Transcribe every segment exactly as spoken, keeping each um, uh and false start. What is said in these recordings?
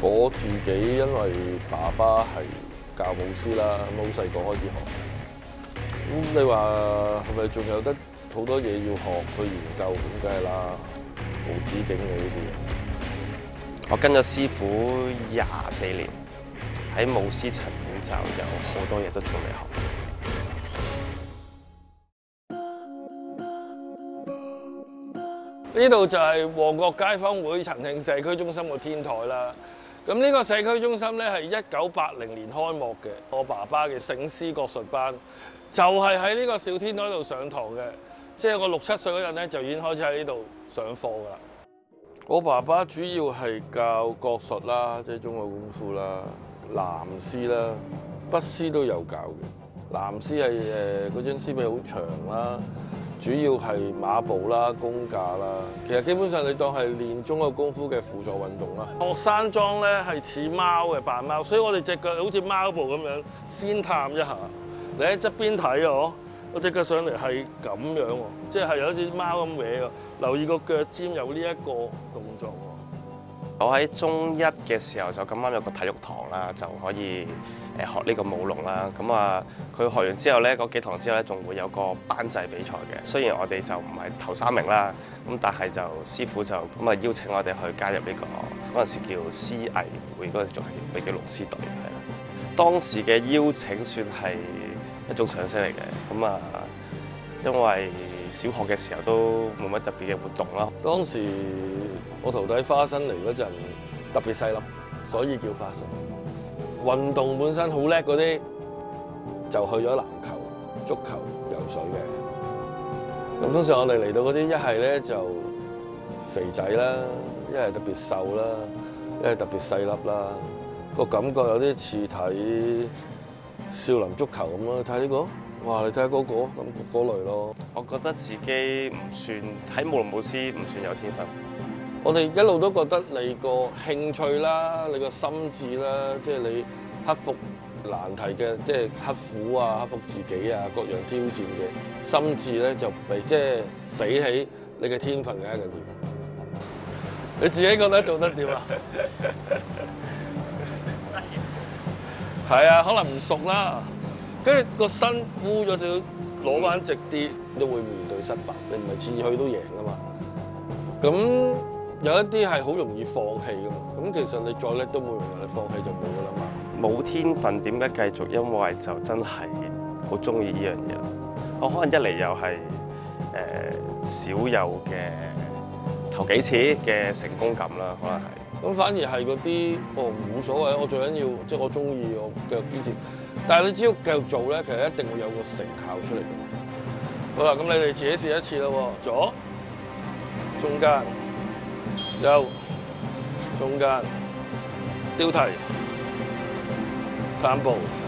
我自己因為爸爸係教舞師啦，咁好細個開始學。咁你話係咪仲有得好多嘢要學去研究？咁梗係啦，無止境嘅呢啲嘢。 我跟咗師傅廿四年，喺舞獅層面就有好多嘢都仲未學。 呢度就係旺角街坊會陳慶社區中心個天台啦。咁呢個社區中心咧係一九八零年開幕嘅。我爸爸嘅醒獅國術班就係喺呢個小天台度上堂嘅，即係我六七歲嗰陣咧就已經開始喺呢度上課㗎啦。我爸爸主要係教國術啦，即係中國功夫啦、南獅啦、北獅都有教嘅。南獅係誒嗰張獅臂好長啦。主要係馬步啦、功架啦，其實基本上你當係練中國功夫嘅輔助運動啦。學生裝咧係似貓嘅扮貓，所以我哋隻腳好似貓步咁樣先探一下。你喺側邊睇啊，我隻腳上嚟係咁樣喎，即係有似貓咁搲喎。留意個腳尖有呢一個動作喎。 我喺中一嘅時候就咁啱有個體育堂啦，就可以誒學呢個舞龍啦。咁啊，佢學完之後咧，嗰幾堂之後咧，仲會有個班際比賽嘅。雖然我哋就唔係頭三名啦，咁但係就師傅就咁啊邀請我哋去加入呢個嗰陣時叫獅藝會，嗰陣時仲係咪叫龍獅隊係啦。當時嘅邀請算係一種賞識嚟嘅。咁啊，因為小學嘅時候都冇乜特別嘅活動啦。 當時我徒弟花生嚟嗰陣特別細粒，所以叫花生。運動本身好叻嗰啲，就去咗籃球、足球、游水嘅。咁通常我哋嚟到嗰啲，一係咧就肥仔啦，一係特別瘦啦，一係特別細粒啦。個感覺有啲似睇少林足球咁咯。睇呢個，哇！你睇下嗰個咁嗰類咯。 我覺得自己唔算喺舞龍舞獅唔算有天分。 我哋一路都覺得你個興趣啦，你個心智啦，即係你克服難題嘅，即係刻苦啊，克服自己啊，各樣挑戰嘅心智咧，就比即係比起你嘅天分更加緊要。你自己覺得做得點啊？係啊，可能唔熟啦，跟住個身污咗少少，攞翻直啲都會面對失敗。你唔係次次去都贏噶嘛？咁有一啲係好容易放棄噶嘛。咁其實你再叻都冇用嘅，你放棄就冇噶啦嘛。 冇天分點解繼續？因為就真係好中意呢樣嘢。我可能一嚟又係誒少有嘅頭幾次嘅成功感啦，可能係。 咁反而係嗰啲哦冇所謂，我最緊要即係我中意，我繼續堅持。但係你只要繼續做咧，其實一定會有個成效出嚟嘅。好啦，咁你哋自己試一次啦喎，左、中間、右、中間、丟提、探步。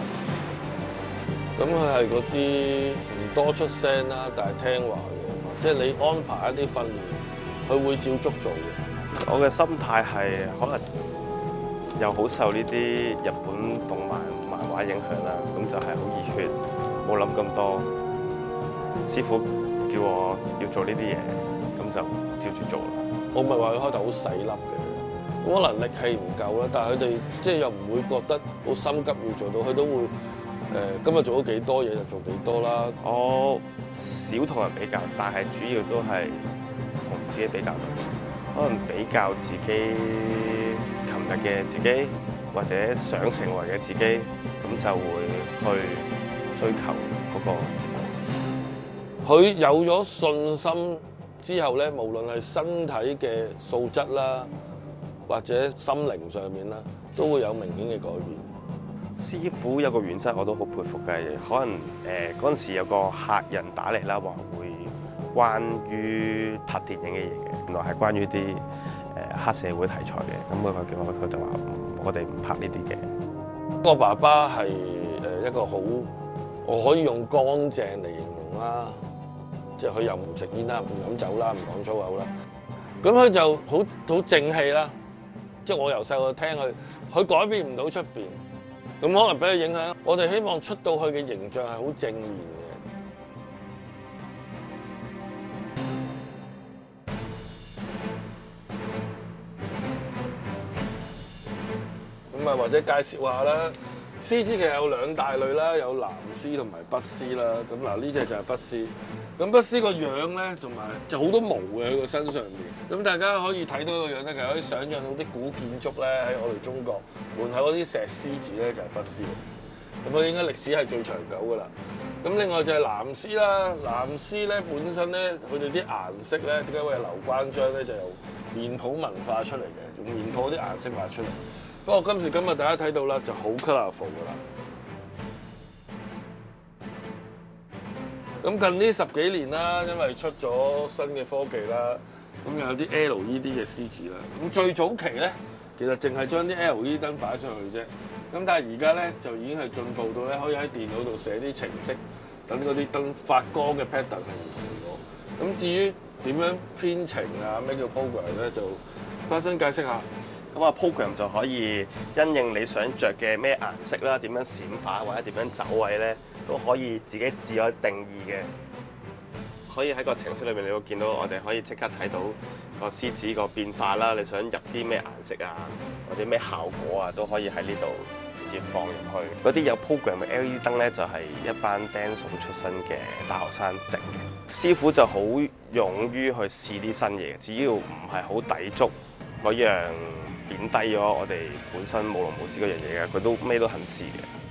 咁佢係嗰啲唔多出聲啦，但係聽話嘅，即係你安排一啲訓練，佢會照足做嘅。 我嘅心態係可能又好受呢啲日本動漫漫畫影響啦，咁就係好熱血，冇諗咁多。師傅叫我要做呢啲嘢，咁就照住做啦。 我唔係話佢開頭好細粒嘅，可能力氣唔夠啦，但係佢哋即係又唔會覺得好心急要做到，佢都會誒、呃、今日做咗幾多嘢就做幾多啦。 我少同人比較，但係主要都係同自己比較。可能比較自己琴日嘅自己，或者想成為嘅自己，咁就會去追求嗰個結果。 佢有咗信心之後咧，無論係身體嘅素質啦，或者心靈上面啦，都會有明顯嘅改變。 師傅有個原則我都好佩服嘅，可能誒嗰陣時有個客人打嚟啦，話會關於拍電影嘅嘢嘅。原來係關於啲誒黑社會題材嘅，咁佢叫我佢就話我哋唔拍呢啲嘅。 我爸爸係誒一個好，我可以用乾淨嚟形容啦，即係佢又唔食煙啦，唔飲酒啦，唔講粗口啦。咁佢就好好正氣啦，即係我由細個聽佢，佢改變唔到出邊，咁可能俾佢影響。我哋希望出到去嘅形象係好正面嘅。 啊，或者介紹下啦。獅子其實有兩大類啦，有藍獅同埋北獅啦。咁嗱，呢隻就係北獅。咁北獅個樣咧，同埋就好多毛嘅喺個身上面。咁大家可以睇到個樣咧，其實可以想像到啲古建築咧，喺我哋中國門口嗰啲石獅子咧，就係北獅嚟。咁佢應該歷史係最長久噶啦。咁另外就係藍獅啦，藍獅咧本身咧，佢哋啲顏色咧，點解會係劉關張咧？就由面譜文化出嚟嘅，用面譜啲顏色畫出嚟。不過今時今日大家睇到啦，就好 colourful 噶啦。咁近呢十幾年啦，因為出咗新嘅科技啦，咁有啲 L E D 嘅獅子啦。咁最早期咧，其實淨係將啲 L E D 燈擺上去啫。咁但係而家咧就已經係進步到咧，可以喺電腦度寫啲程式，等嗰啲燈發光嘅 pattern 係唔同咗。咁至於點樣編程啊，咩叫 program 咧，就花生解釋下。 咁啊 program 就可以因應你想着嘅咩顏色啦，點樣閃化或者點樣走位咧，都可以自己自有定義嘅。可以喺個程式裏面，你會見到我哋可以即刻睇到個獅子個變化啦。你想入啲咩顏色啊，或者咩效果啊，都可以喺呢度直接放入去。嗰啲有 program 嘅 L E D 燈咧，就係一班 dance 出身嘅大學生整嘅。師傅就好勇於去試啲新嘢，只要唔係好抵觸嗰樣，貶低咗我哋本身舞龍舞獅嗰樣嘢嘅，佢都咩都肯試嘅。